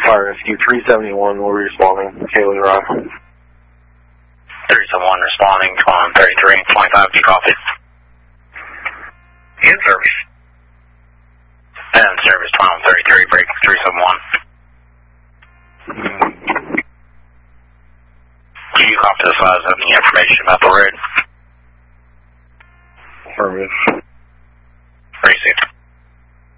Fire Rescue 371 will be responding. Haley Rock. 371 responding, 2133, 25, do you copy? In service. And service 2133, break 371. Do you copy the size of the information about the road? Affirmative. Received.